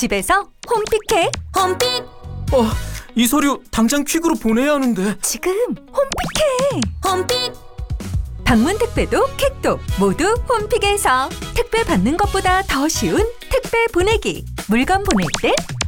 집에서 홈픽해. 홈픽! 이 서류 당장 퀵으로 보내야 하는데. 지금 홈픽해. 홈픽! 방문 택배도 퀵도 모두 홈픽에서 택배 받는 것보다 더 쉬운 택배 보내기. 물건 보낼 땐